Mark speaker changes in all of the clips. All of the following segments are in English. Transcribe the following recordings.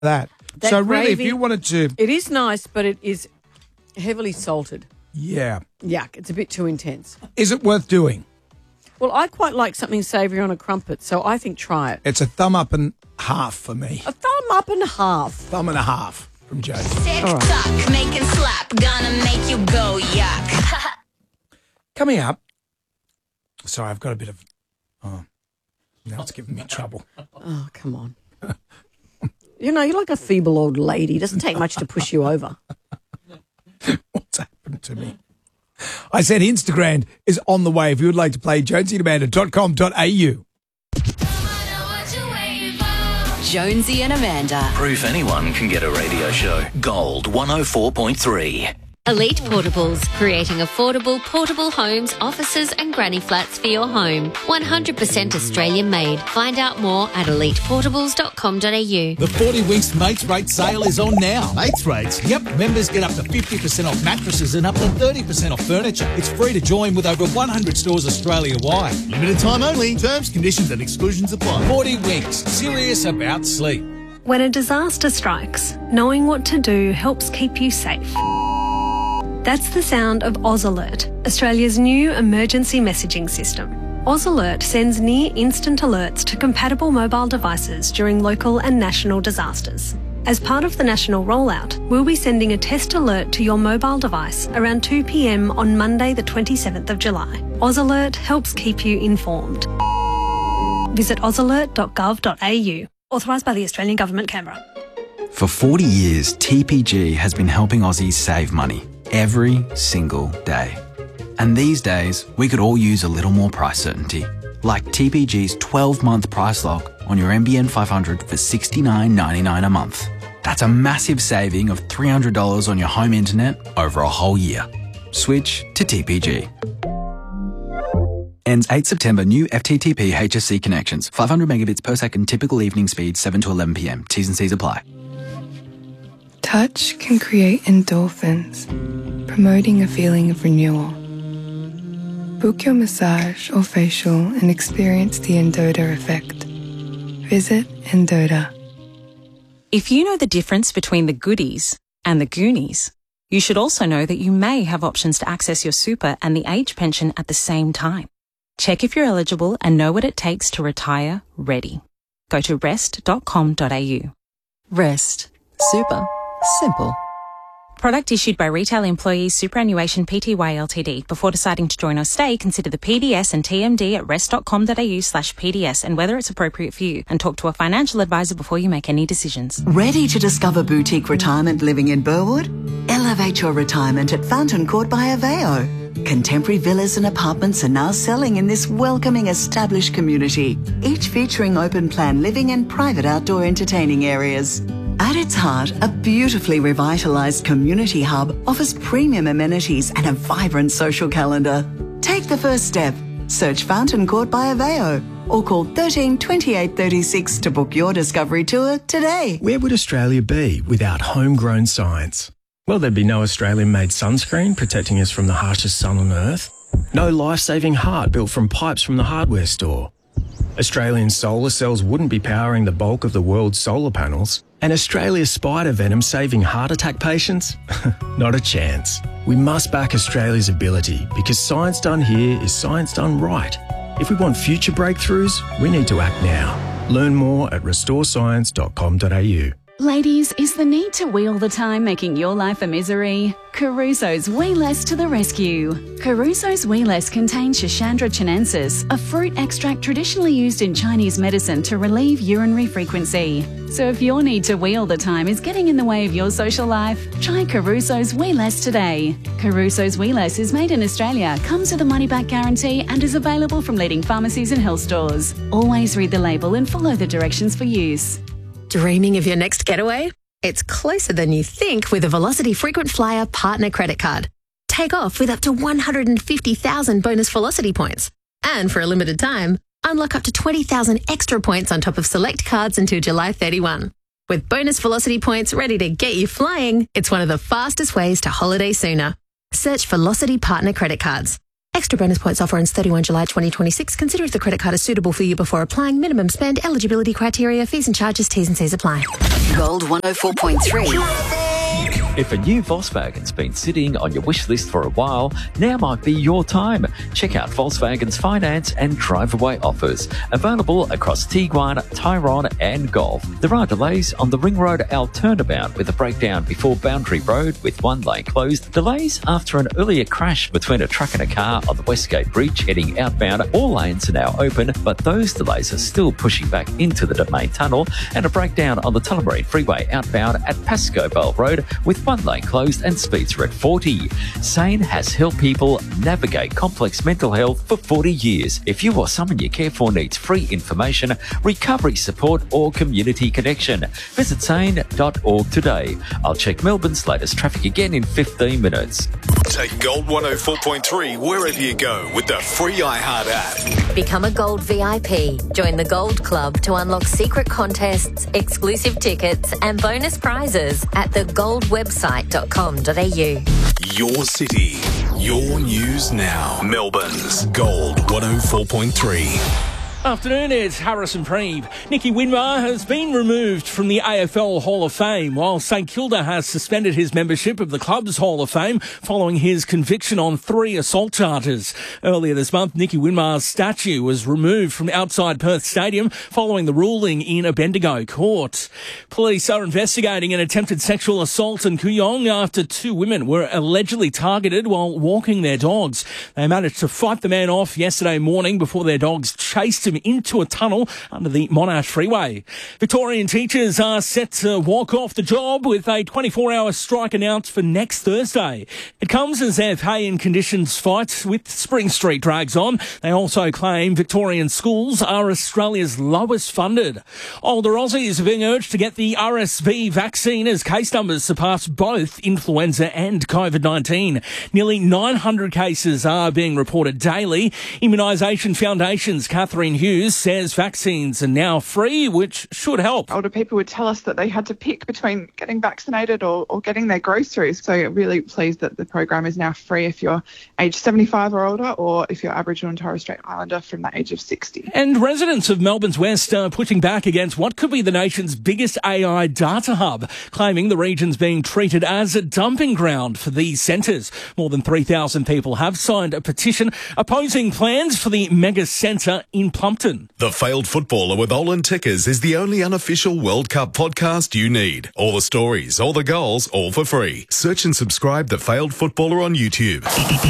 Speaker 1: That so really,
Speaker 2: gravy,
Speaker 1: if you wanted to...
Speaker 2: It is nice, but it is heavily salted.
Speaker 1: Yeah.
Speaker 2: Yuck, it's a bit too intense.
Speaker 1: Is it worth doing?
Speaker 2: Well, I quite like something savoury on a crumpet, so I think try it.
Speaker 1: It's a thumb up and half for me.
Speaker 2: A thumb up and a half.
Speaker 1: Thumb and a half from Joe.
Speaker 3: TikTok, making slap, gonna make you go yuck.
Speaker 1: Coming up... Sorry, I've got a bit of... Oh, now it's giving me trouble.
Speaker 2: Oh, come on. You know, you're like a feeble old lady. It doesn't take much to push you over.
Speaker 1: What's happened to me? I said Instagram is on the way. If you would like to play, jonesyandamanda.com.au.
Speaker 4: Jonesy and Amanda.
Speaker 5: Proof anyone can get a radio show. Gold 104.3.
Speaker 6: Elite Portables, creating affordable portable homes, offices and granny flats for your home. 100% Australian made. Find out more at eliteportables.com.au.
Speaker 7: The 40 Winks Mates Rate sale is on now. Mates Rates? Yep. Members get up to 50% off mattresses and up to 30% off furniture. It's free to join with over 100 stores Australia-wide. Limited time only. Terms, conditions and exclusions apply. 40 Winks. Serious about sleep.
Speaker 8: When a disaster strikes, knowing what to do helps keep you safe. That's the sound of Oz Alert, Australia's new emergency messaging system. Oz Alert sends near-instant alerts to compatible mobile devices during local and national disasters. As part of the national rollout, we'll be sending a test alert to your mobile device around 2 p.m. on Monday the 27th of July. Oz Alert helps keep you informed. Visit ozalert.gov.au. Authorised by the Australian Government, Canberra.
Speaker 9: For 40 years, TPG has been helping Aussies save money every single day. And these days, we could all use a little more price certainty. Like TPG's 12-month price lock on your NBN 500 for $69.99 a month. That's a massive saving of $300 on your home internet over a whole year. Switch to TPG. Ends 8 September. New FTTP HSC connections. 500 megabits per second. Typical evening speed 7 to 11 p.m. T's and C's apply.
Speaker 10: Touch can create endorphins, promoting a feeling of renewal. Book your massage or facial and experience the Endota effect. Visit Endota.
Speaker 11: If you know the difference between the goodies and the Goonies, you should also know that you may have options to access your super and the age pension at the same time. Check if you're eligible and know what it takes to retire ready. Go to rest.com.au.
Speaker 4: Rest. Super. Simple.
Speaker 11: Product issued by Retail Employees Superannuation Pty Ltd. Before deciding to join or stay, consider the PDS and TMD at rest.com.au/PDS and whether it's appropriate for you, and talk to a financial advisor before you make any decisions.
Speaker 12: Ready to discover boutique retirement living in Burwood? Elevate your retirement at Fountain Court by Aveo. Contemporary villas and apartments are now selling in this welcoming established community, each featuring open plan living and private outdoor entertaining areas. At its heart, a beautifully revitalised community hub offers premium amenities and a vibrant social calendar. Take the first step. Search Fountain Court by Aveo or call 13 28 36 to book your discovery tour today.
Speaker 13: Where would Australia be without homegrown science? Well, there'd be no Australian-made sunscreen protecting us from the harshest sun on Earth. No life-saving heart built from pipes from the hardware store. Australian solar cells wouldn't be powering the bulk of the world's solar panels. And Australia's spider venom saving heart attack patients? Not a chance. We must back Australia's ability because science done here is science done right. If we want future breakthroughs, we need to act now. Learn more at restorescience.com.au.
Speaker 14: Ladies, is the need to wheel the time making your life a misery? Caruso's Wee Less to the rescue. Caruso's Wee Less contains Schisandra chinensis, a fruit extract traditionally used in Chinese medicine to relieve urinary frequency. So if your need to wheel the time is getting in the way of your social life, try Caruso's Wee Less today. Caruso's Wee Less is made in Australia, comes with a money-back guarantee and is available from leading pharmacies and health stores. Always read the label and follow the directions for use.
Speaker 15: Dreaming of your next getaway? It's closer than you think with a Velocity Frequent Flyer Partner Credit Card. Take off with up to 150,000 bonus Velocity points. And for a limited time, unlock up to 20,000 extra points on top of select cards until July 31. With bonus Velocity points ready to get you flying, it's one of the fastest ways to holiday sooner. Search Velocity Partner Credit Cards. Extra bonus points offer ends 31 July 2026. Consider if the credit card is suitable for you before applying. Minimum spend, eligibility criteria, fees and charges, T's and C's apply.
Speaker 4: Gold 104.3.
Speaker 16: If a new Volkswagen's been sitting on your wish list for a while, now might be your time. Check out Volkswagen's finance and drive-away offers. Available across Tiguan, Tyrone and Golf. There are delays on the Ring Road L turnabout with a breakdown before Boundary Road with one lane closed. Delays after an earlier crash between a truck and a car on the Westgate Bridge heading outbound. All lanes are now open, but those delays are still pushing back into the Domain Tunnel, and a breakdown on the Tullamarine Freeway outbound at Pascoe Bell Road with one lane closed and speeds are at 40. Sane has helped people navigate complex mental health for 40 years. If you or someone you care for needs free information, recovery support or community connection, visit sane.org today. I'll check Melbourne's latest traffic again in 15 minutes.
Speaker 17: Take Gold 104.3 wherever you go with the free iHeart app.
Speaker 6: Become a Gold VIP. Join the Gold Club to unlock secret contests, exclusive tickets and bonus prizes at thegoldwebsite.com.au.
Speaker 17: Your city, your news now. Melbourne's Gold 104.3.
Speaker 18: Afternoon, it's Harrison Preeve. Nicky Winmar has been removed from the AFL Hall of Fame, while St Kilda has suspended his membership of the club's Hall of Fame following his conviction on 3 assault charges. Earlier this month, Nicky Winmar's statue was removed from outside Perth Stadium following the ruling in a Bendigo court. Police are investigating an attempted sexual assault in Kooyong after 2 women were allegedly targeted while walking their dogs. They managed to fight the man off yesterday morning before their dogs chased him into a tunnel under the Monash Freeway. Victorian teachers are set to walk off the job with a 24-hour strike announced for next Thursday. It comes as their pay and conditions fight with Spring Street drags on. They also claim Victorian schools are Australia's lowest funded. Older Aussies are being urged to get the RSV vaccine as case numbers surpass both influenza and COVID-19. Nearly 900 cases are being reported daily. Immunisation Foundation's Catherine Hughes says vaccines are now free, which should help.
Speaker 19: Older people would tell us that they had to pick between getting vaccinated or getting their groceries. So really pleased that the program is now free if you're age 75 or older, or if you're Aboriginal and Torres Strait Islander from the age of 60.
Speaker 18: And residents of Melbourne's West are pushing back against what could be the nation's biggest AI data hub, claiming the region's being treated as a dumping ground for these centres. More than 3,000 people have signed a petition opposing plans for the mega centre in Plumpton.
Speaker 17: The Failed Footballer with Olin Tickers is the only unofficial World Cup podcast you need. All the stories, all the goals, all for free. Search and subscribe The Failed Footballer on YouTube.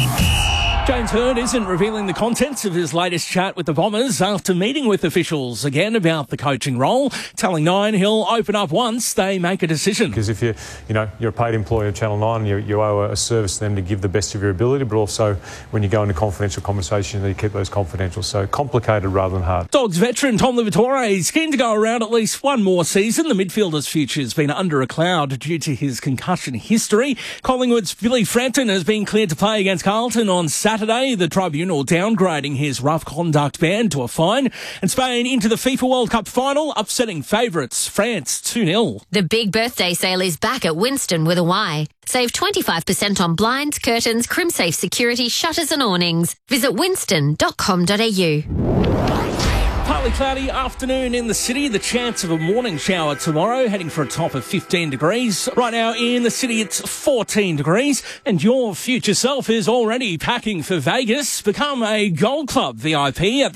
Speaker 18: James Hird isn't revealing the contents of his latest chat with the Bombers after meeting with officials again about the coaching role, telling Nine he'll open up once they make a decision.
Speaker 20: Because if you're a paid employee of Channel 9, you owe a service to them to give the best of your ability, but also when you go into confidential conversations, you keep those confidential. So complicated rather than hard.
Speaker 18: Dogs veteran Tom Liberatore is keen to go around at least one more season. The midfielder's future has been under a cloud due to his concussion history. Collingwood's Billy Frampton has been cleared to play against Carlton on Saturday. The tribunal downgrading his rough conduct ban to a fine. And Spain into the FIFA World Cup final, upsetting favourites France 2-0.
Speaker 6: The big birthday sale is back at Winston with a Y. Save 25% on blinds, curtains, CrimSafe security, shutters and awnings. Visit winston.com.au.
Speaker 18: Partly cloudy afternoon in the city. The chance of a morning shower tomorrow, heading for a top of 15 degrees. Right now in the city, it's 14 degrees. And your future self is already packing for Vegas. Become a Gold Club VIP at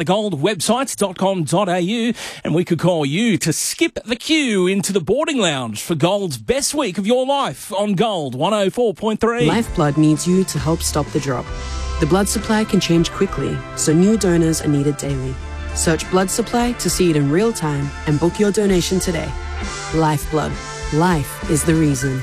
Speaker 18: thegoldwebsite.com.au. And we could call you to skip the queue into the boarding lounge for Gold's best week of your life on Gold 104.3.
Speaker 21: Lifeblood needs you to help stop the drop. The blood supply can change quickly, so new donors are needed daily. Search blood supply to see it in real time and book your donation today. Lifeblood. Life is the reason.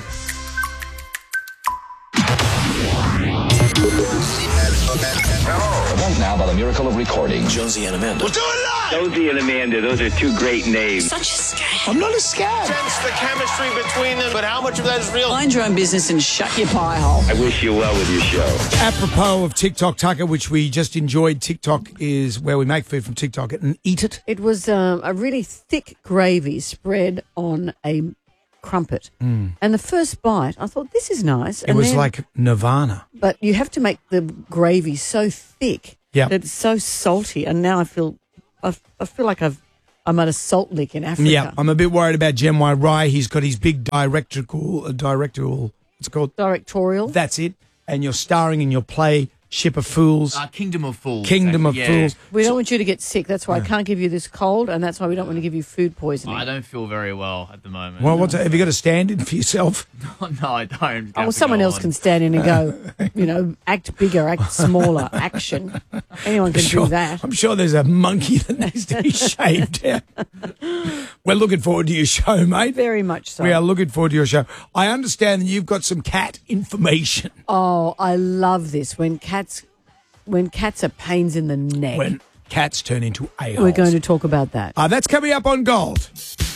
Speaker 5: Now, by the miracle of recording, Jonesy and Amanda.
Speaker 22: We'll do it live! Jonesy and Amanda, those are 2 great names.
Speaker 5: Such a scam.
Speaker 22: I'm not a scam.
Speaker 23: Sense the chemistry between them, but how much of that is real?
Speaker 21: Mind your own business and shut your pie hole.
Speaker 22: I wish you well with your show.
Speaker 1: Apropos of TikTok Tucker, which we just enjoyed, TikTok is where we make food from TikTok and eat it.
Speaker 2: It was a really thick gravy spread on a crumpet.
Speaker 1: Mm.
Speaker 2: And the first bite, I thought, this is nice.
Speaker 1: It was like Nirvana.
Speaker 2: But you have to make the gravy so thick
Speaker 1: Yep.
Speaker 2: that it's so salty. And now I feel like I'm at a salt lick in Africa.
Speaker 1: Yeah, I'm a bit worried about Genwai Rai. He's got his big directorial, what's it called?
Speaker 2: Directorial.
Speaker 1: That's it. And you're starring in your play, Ship of Fools.
Speaker 3: Kingdom of Fools.
Speaker 1: Kingdom of Fools.
Speaker 2: We don't want you to get sick. That's why I can't give you this cold, and that's why we don't want to give you food poisoning.
Speaker 3: I don't feel very well at the moment.
Speaker 1: Well, have you got a stand-in for yourself?
Speaker 3: No, I don't.
Speaker 2: Oh, well, someone else can stand in and go, act bigger, act smaller, action. Anyone can do that.
Speaker 1: I'm sure there's a monkey that needs to be shaved down. We're looking forward to your show, mate.
Speaker 2: Very much so.
Speaker 1: We are looking forward to your show. I understand that you've got some cat information.
Speaker 2: Oh, I love this. When cats are pains in the neck.
Speaker 1: When cats turn into a-holes.
Speaker 2: We're going to talk about that.
Speaker 1: That's coming up on Gold.